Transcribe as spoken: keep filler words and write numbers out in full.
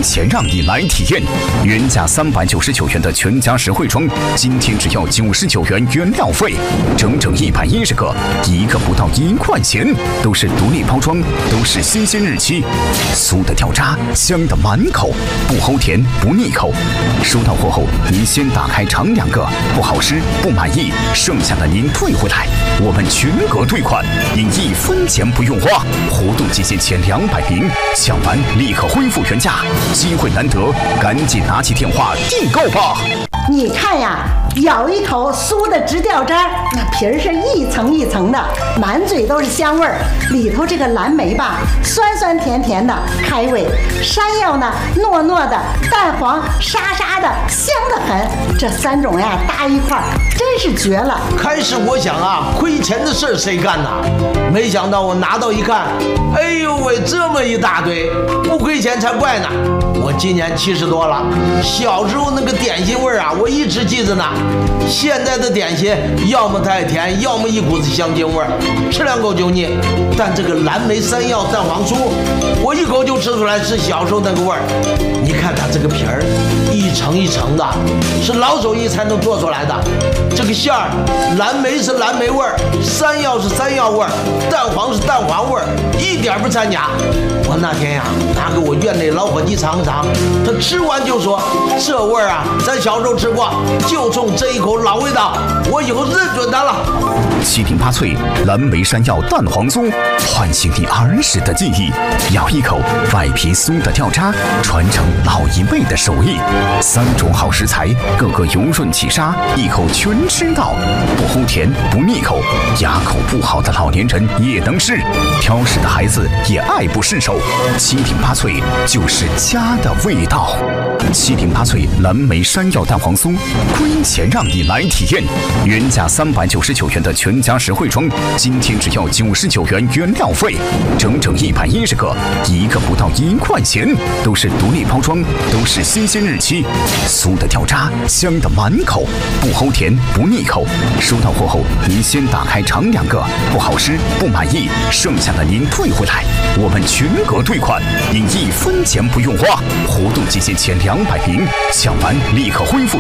亏钱让你来体验。原价三百九十九元的全家实惠装，今天只要九十九元原料费，整整一百一十个，一个不到一块钱，都是独立包装，都是新鲜日期，酥的掉渣，香的满口，不齁甜不腻口。收到货后，您先打开尝两个，不好吃不满意，剩下的您退回来，我们全额退款，您一分钱不用花。活动期限前两百名，抢完立刻恢复原价，机会难得，赶紧拿起电话订购吧。 你看呀，咬一口酥的直掉渣，那皮儿是一层一层的，满嘴都是香味儿。里头这个蓝莓吧，酸酸甜甜的，开胃；山药呢，糯糯的，蛋黄沙沙的，香得很。这三种呀，搭一块儿，真是绝了。 开始我想啊，亏钱的事儿谁干呐？没想到我拿到一看，哎呦喂，这么一大堆，不亏钱才怪呢。我今年七十多了，小时候那个点心味儿啊，我一直记着呢。现在的点心要么太甜，要么一股子香精味儿，吃两口就腻。但这个蓝莓山药蛋黄酥，我一口就吃出来是小时候那个味儿。你看它这个皮儿，一层一层的，是老手艺才能做出来的。这个馅儿，蓝莓是蓝莓味儿，山药是山药味儿，蛋黄是蛋黄味儿，一点不掺假。我那天呀，拿给我院内老伙计尝尝，他吃完就说：“这味儿啊，咱小时候吃过，就冲这一口老味道，我以后认准它了。” 七零八脆蓝莓山药蛋黄酥，唤醒你儿时的记忆。咬一口，外皮酥的掉渣，传承老一辈的手艺。三种好食材，个个油润起沙，一口全吃到，不齁甜不腻口，牙口不好的老年人也能吃，挑食的孩子也爱不释手。七零八脆就是家的味道。七零八脆蓝莓山药蛋黄酥，亏钱让你来体验。原价三百九十九元的全家实惠装，今天只要九十九元原料费，整整一百一十个，一个不到一块钱，都是独立包装，都是新鲜日期，酥的掉渣，香的满口，不齁甜不腻口。收到货后，您先打开尝两个，不好吃不满意，剩下的您退回来，我们全额退款，您一分钱不用花。活动期限前两百名，抢完立刻恢复